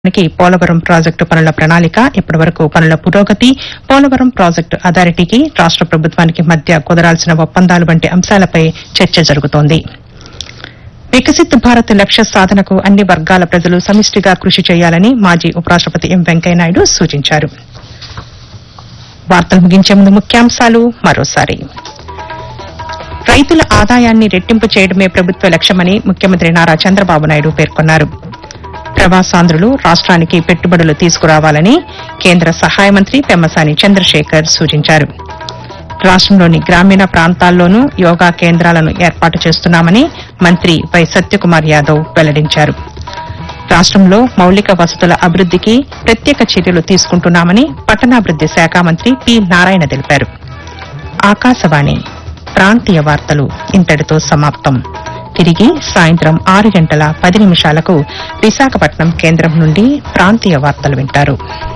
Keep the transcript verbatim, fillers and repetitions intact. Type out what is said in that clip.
కి పోలవరం ప్రాజెక్టు పనుల ప్రణాళిక ఇప్పటివరకు పనుల పురోగతి పోలవరం ప్రాజెక్టు అథారిటీకి రాష్ట ప్రభుత్వానికి మధ్య కుదరాల్సిన ఒప్పందాలు వంటి అంశాలపై చర్చ జరుగుతోంది. వికసిత్ భారత్ లక్ష్య సాధనకు అన్ని వర్గాల ప్రజలు సమిష్టిగా కృషి చేయాలని మాజీ ఉపరాష్టపతి ఎం వెంకయ్యనాయుడు సూచించారు. వార్తలు ముగించే ముందు ముఖ్యాంశాలు మరోసారి. రైతుల ఆదాయాన్ని రెట్టింపు చేయడమే ప్రభుత్వ లక్ష్యమని ముఖ్యమంత్రి నారా చంద్రబాబు నాయుడు పేర్కొన్నారు. ప్రవాసాంధ్రులు రాష్ట్రానికి పెట్టుబడులు తీసుకురావాలని కేంద్ర సహాయ మంత్రి పెమ్మసాని చంద్రశేఖర్ సూచించారు. రాష్టంలోని గ్రామీణ ప్రాంతాల్లోనూ యోగా కేంద్రాలను ఏర్పాటు చేస్తున్నామని మంత్రి వై సత్యకుమార్ యాదవ్ వెల్లడించారు. రాష్టంలో మౌలిక వసతుల అభివృద్దికి ప్రత్యేక చర్యలు తీసుకుంటున్నామని పట్టణాభివృద్ది శాఖ మంత్రి పి నారాయణ తెలిపారు. ఆకాశవాణి ప్రాంతీయ వార్తలు ఇంతటితో సమాప్తం. తిరిగి సాయంత్రం ఆరు గంటల పది నిమిషాలకు విశాఖపట్నం కేంద్రం నుండి ప్రాంతీయ వార్తలు వింటారు.